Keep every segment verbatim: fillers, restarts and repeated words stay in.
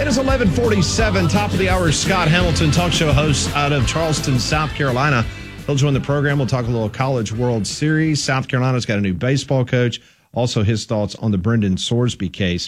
It is eleven forty-seven, top of the hour. Scott Hamilton, talk show host out of Charleston, South Carolina. He'll join the program. We'll talk a little College World Series. South Carolina's got a new baseball coach. Also, his thoughts on the Brendan Sorsby case.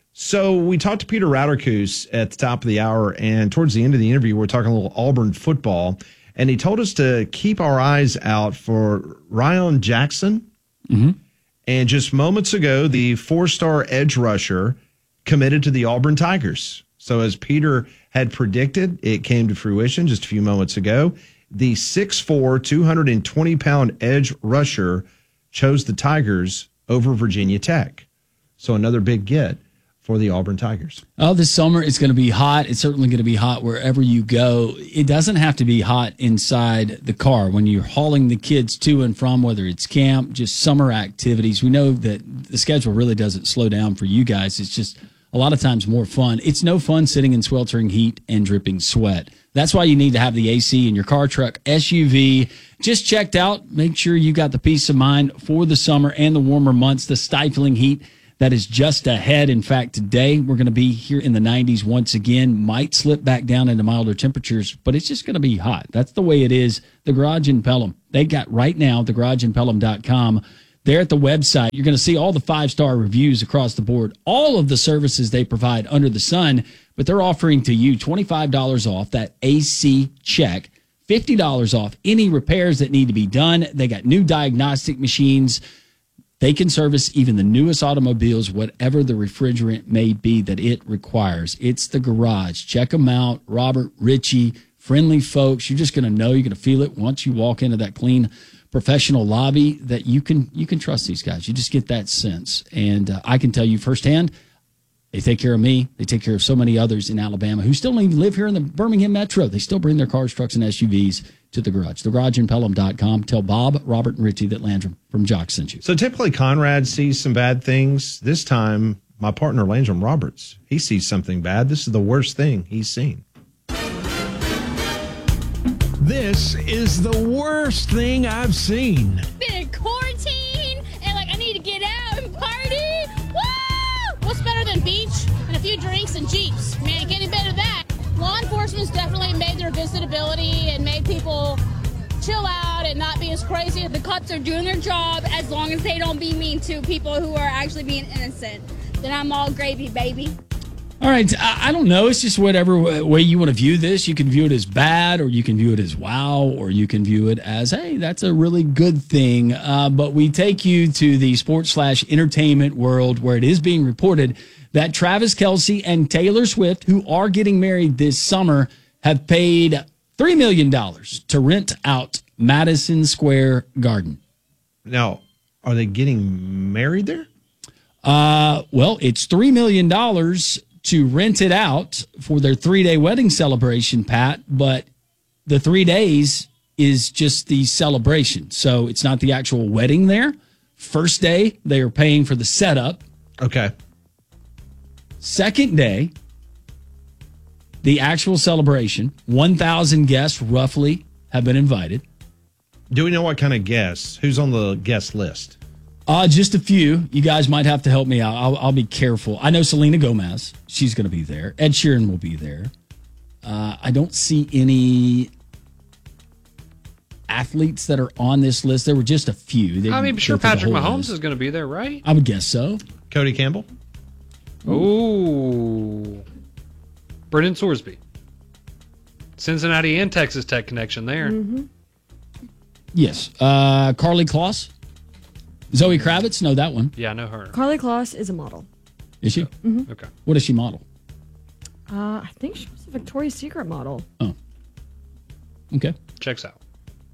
So we talked to Peter Rauterkus at the top of the hour, and towards the end of the interview, we're talking a little Auburn football. And he told us to keep our eyes out for Ryan Jackson. Mm-hmm. And just moments ago, the four-star edge rusher committed to the Auburn Tigers. So as Peter had predicted, it came to fruition just a few moments ago. The six foot four, two hundred twenty pound edge rusher chose the Tigers over Virginia Tech. So another big get for the Auburn Tigers. Oh, this summer it's going to be hot. It's certainly going to be hot wherever you go. It doesn't have to be hot inside the car when you're hauling the kids to and from, whether it's camp, just summer activities. We know that the schedule really doesn't slow down for you guys. It's just a lot of times more fun. It's no fun sitting in sweltering heat and dripping sweat. That's why you need to have the A C in your car, truck, S U V. Just checked out. Make sure you got the peace of mind for the summer and the warmer months, the stifling heat that is just ahead. In fact, today we're going to be here in the nineties once again. Might slip back down into milder temperatures, but it's just going to be hot. That's the way it is. The Garage in Pelham. They got right now, the garage in pelham dot com. There at the website, you're going to see all the five-star reviews across the board, all of the services they provide under the sun, but they're offering to you twenty-five dollars off that A C check, fifty dollars off any repairs that need to be done. They got new diagnostic machines. They can service even the newest automobiles, whatever the refrigerant may be that it requires. It's the Garage. Check them out. Robert, Richie, friendly folks. You're just going to know, you're going to feel it once you walk into that clean professional lobby that you can you can trust these guys. You just get that sense. And uh, I can tell you firsthand, they take care of me. They take care of so many others in Alabama who still don't even live here in the Birmingham metro. They still bring their cars, trucks, and S U Vs to the Garage. the garage in pelham dot com. Tell Bob, Robert, and Richie that Landrum from Jock sent you. So typically Conrad sees some bad things. This time, my partner Landrum Roberts, he sees something bad. This is the worst thing he's seen. This is the worst thing I've seen. Been in quarantine, and like I need to get out and party. Woo! What's better than beach and a few drinks and Jeeps? Man, getting better than that. Law enforcement's definitely made their visitability and made people chill out and not be as crazy. The cops are doing their job as long as they don't be mean to people who are actually being innocent. Then I'm all gravy, baby. All right, I don't know. It's just whatever way you want to view this. You can view it as bad, or you can view it as wow, or you can view it as, hey, that's a really good thing. Uh, but we take you to the sports slash entertainment world where it is being reported that Travis Kelce and Taylor Swift, who are getting married this summer, have paid three million dollars to rent out Madison Square Garden. Now, are they getting married there? Uh, well, it's three million dollars to rent it out for their three-day wedding celebration, Pat, but the three days is just the celebration. So it's not the actual wedding there. First day, they are paying for the setup. Okay. Second day, the actual celebration. one thousand guests roughly have been invited. Do we know what kind of guests? Who's on the guest list? Uh, just a few. You guys might have to help me out. I'll, I'll be careful. I know Selena Gomez. She's going to be there. Ed Sheeran will be there. Uh, I don't see any athletes that are on this list. There were just a few. They I mean, sure, go through the Patrick whole Mahomes list. is going to be there, right? I would guess so. Cody Campbell? Ooh. Brendan Sorsby. Cincinnati and Texas Tech connection there. Mm-hmm. Yes. Uh, Carly Kloss? Zoe Kravitz? No, that one. Yeah, I know her. Carly Kloss is a model. Is she? Mm-hmm. Okay. What does she model? Uh, I think she was a Victoria's Secret model. Oh. Okay. Checks out.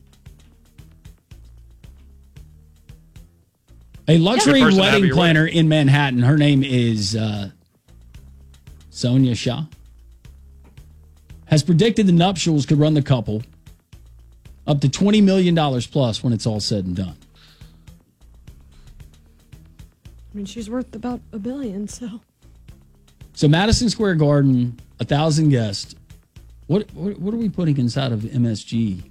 A luxury Good person to have at wedding your planner in Manhattan. Her name is uh, Sonia Shah. Has predicted the nuptials could run the couple up to twenty million dollars plus when it's all said and done. I mean, she's worth about a billion, so. So Madison Square Garden, a thousand guests. What, what what are we putting inside of M S G?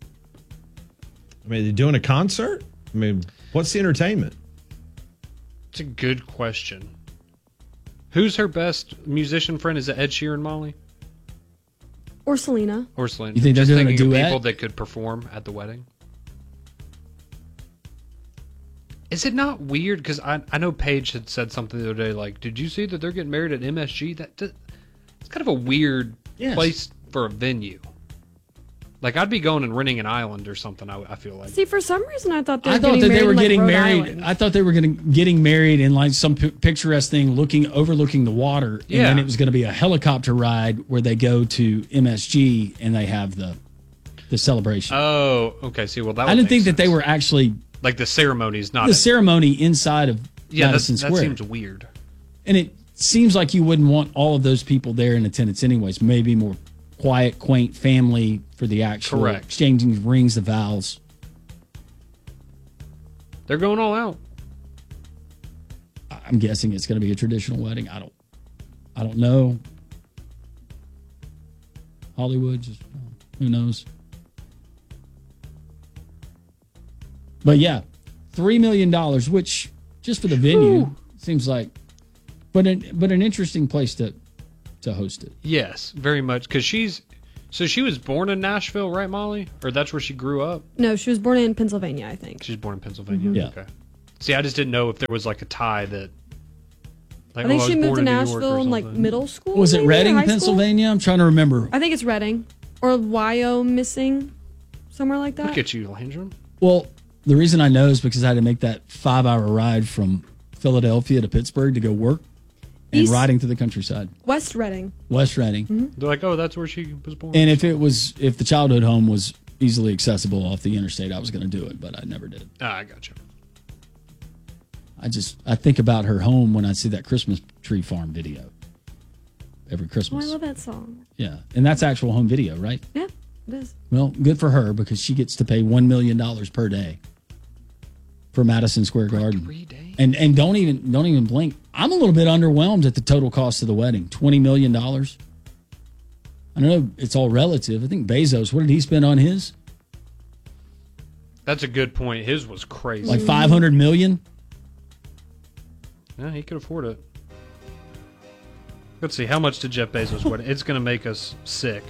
I mean, are they doing a concert? I mean, what's the entertainment? It's a good question. Who's her best musician friend? Is it Ed Sheeran, Molly? Or Selena. Or Selena? You think they're Just doing a thinking of duet? people that could perform at the wedding. Is it not weird? Because I I know Paige had said something the other day, like, did you see that they're getting married at M S G? That, that It's kind of a weird Yes. place for a venue. Like, I'd be going and renting an island or something, I, I feel like. See, for some reason, I thought they were I thought getting that married they were in, like, getting Rhode married. Island. I thought they were going to getting married in like some p- picturesque thing, looking overlooking the water, and Yeah. then it was going to be a helicopter ride where they go to M S G and they have the the celebration. Oh, okay. See, well, that would I didn't make think that they sense. were actually Like, the ceremony's not... the in- ceremony inside of yeah, that's, Madison that Square, seems weird. and it seems like you wouldn't want all of those people there in attendance, anyways. Maybe more quiet, quaint family for the actual Correct. exchanging rings, the vows. They're going all out. I'm guessing it's going to be a traditional wedding. I don't, I don't know. Hollywood, just who knows? But yeah, three million dollars, which just for the venue Ooh. seems like, but an but an interesting place to to host it. Yes, very much. Because she's... So she was born in Nashville, right, Molly? Or that's where she grew up? No, she was born in Pennsylvania, I think. She's born in Pennsylvania? Mm-hmm. Yeah. Okay. See, I just didn't know if there was like a tie that... Like, I think oh, she was moved born to in New York or Nashville in like something. middle school. Was it maybe, or Reading, high school? Pennsylvania? I'm trying to remember. I think it's Reading. Or Wyomissing. Somewhere like that. Look at you, Landrum. Well, the reason I know is because I had to make that five-hour ride from Philadelphia to Pittsburgh to go work and East- riding to the countryside. West Reading. West Reading. Mm-hmm. They're like, oh, that's where she was born. And if it was, if the childhood home was easily accessible off the interstate, I was going to do it, but I never did. Ah, I got you. I just, I think about her home when I see that Christmas tree farm video every Oh, I Christmas. love that song. Yeah. And that's actual home video, right? Yeah, it is. Well, good for her because she gets to pay one million dollars per day for Madison Square Garden. Three days. And and don't even don't even blink. I'm a little bit underwhelmed at the total cost of the wedding. twenty million dollars. I know it's all relative. I think Bezos, what did he spend on his? That's a good point. His was crazy. Like five hundred million dollars? Yeah, he could afford it. Let's see, how much did Jeff Bezos wedding? It's going to make us sick.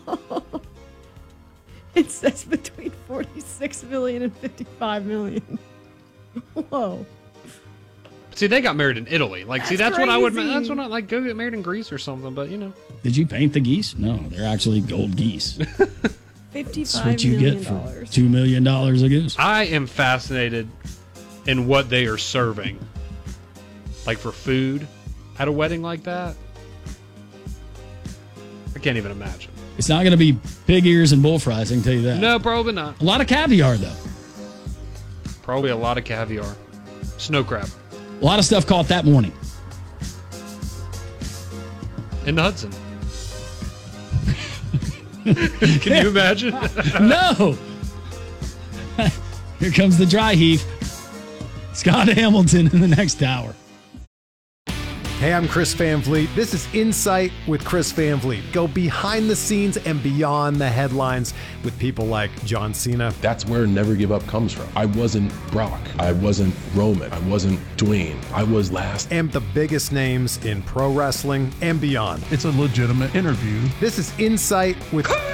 It says between forty-six million and fifty-five million. Whoa. See, they got married in Italy. Like, see, That's that's what I would. crazy. That's what I like. Go get married in Greece or something. But you know, Did you paint the geese? No, they're actually gold geese. That's fifty-five what you million get dollars. for two million dollars a goose. I am fascinated in what they are serving, like for food, at a wedding like that. I can't even imagine. It's not going to be pig ears and bull fries, I can tell you that. No, probably not. A lot of caviar, though. Probably a lot of caviar, snow crab A lot of stuff caught that morning. in the Hudson. Can you imagine? No! Here comes the dry heave. Scott Hamilton in the next hour. Hey, I'm Chris Van Vliet. This is Insight with Chris Van Vliet. Go behind the scenes and beyond the headlines with people like John Cena. That's where Never Give Up comes from. I wasn't Brock. I wasn't Roman. I wasn't Dwayne. I was last. And the biggest names in pro wrestling and beyond. It's a legitimate interview. This is Insight with Chris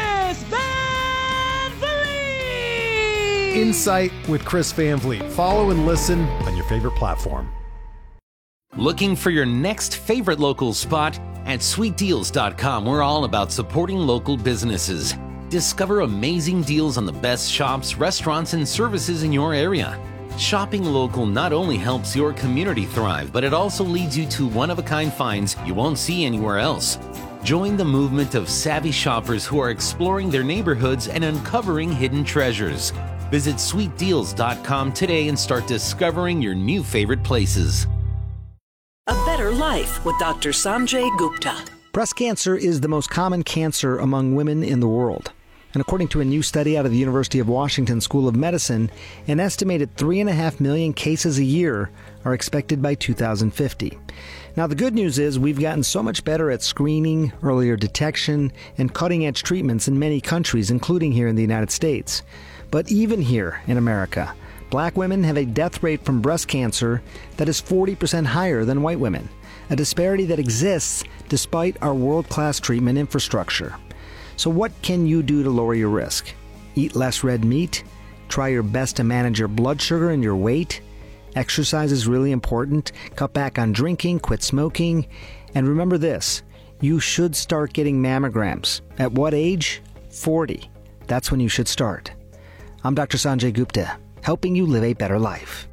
Van Vliet! Insight with Chris Van Vliet. Follow and listen on your favorite platform. Looking for your next favorite local spot? At sweet deals dot com, we're all about supporting local businesses. Discover amazing deals on the best shops, restaurants, and services in your area. Shopping local not only helps your community thrive, but it also leads you to one-of-a-kind finds you won't see anywhere else. Join the movement of savvy shoppers who are exploring their neighborhoods and uncovering hidden treasures. Visit sweet deals dot com today and start discovering your new favorite places. A Better Life with Doctor Sanjay Gupta. Breast cancer is the most common cancer among women in the world. And according to a new study out of the University of Washington School of Medicine, an estimated three and a half million cases a year are expected by two thousand fifty. Now, the good news is we've gotten so much better at screening, earlier detection, and cutting-edge treatments in many countries, including here in the United States. But even here in America, Black women have a death rate from breast cancer that is forty percent higher than white women. a disparity that exists despite our world-class treatment infrastructure. So what can you do to lower your risk? Eat less red meat? Try your best to manage your blood sugar and your weight? Exercise is really important. Cut back on drinking, quit smoking. And remember this, you should start getting mammograms. At what age? forty. That's when you should start. I'm Doctor Sanjay Gupta, helping you live a better life.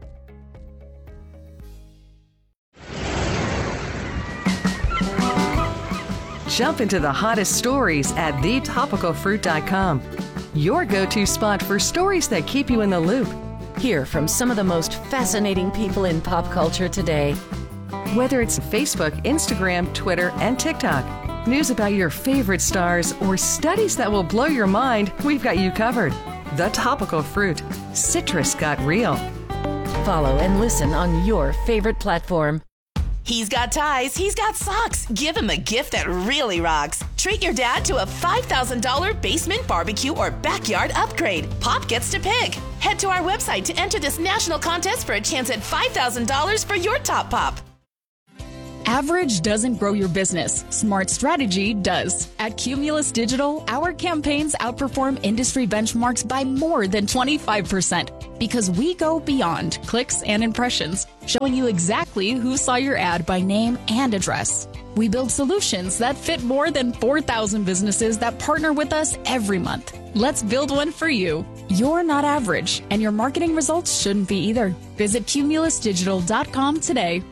Jump into the hottest stories at the topical fruit dot com. Your go-to spot for stories that keep you in the loop. Hear from some of the most fascinating people in pop culture today. Whether it's Facebook, Instagram, Twitter, and TikTok, news about your favorite stars, or studies that will blow your mind, we've got you covered. The Topical Fruit. Citrus got real. Follow and listen on your favorite platform. He's got ties, he's got socks. Give him a gift that really rocks. Treat your dad to a five thousand dollars basement, barbecue, or backyard upgrade. Pop gets to pick. Head to our website to enter this national contest for a chance at five thousand dollars for your top pop. Average doesn't grow your business. Smart strategy does. At Cumulus Digital, our campaigns outperform industry benchmarks by more than twenty-five percent because we go beyond clicks and impressions, showing you exactly who saw your ad by name and address. We build solutions that fit more than four thousand businesses that partner with us every month. Let's build one for you. You're not average, and your marketing results shouldn't be either. Visit cumulus digital dot com today.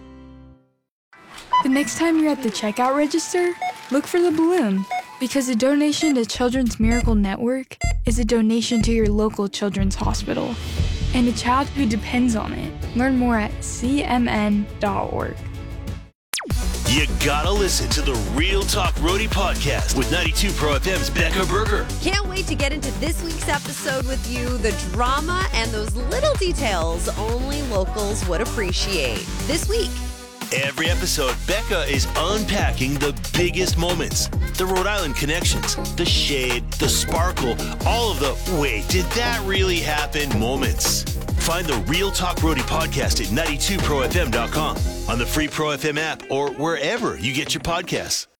The next time you're at the checkout register, look for the balloon, because a donation to Children's Miracle Network is a donation to your local children's hospital and a child who depends on it. Learn more at c m n dot org. You gotta listen to the Real Talk Roadie podcast with ninety-two Pro F M's Becca Berger. Can't wait to get into this week's episode with you. The drama and those little details only locals would appreciate. This week, every episode, Becca is unpacking the biggest moments, the Rhode Island connections, the shade, the sparkle, all of the wait, did that really happen moments. Find the Real Talk Roadie podcast at ninety-two pro f m dot com, on the free Pro F M app, or wherever you get your podcasts.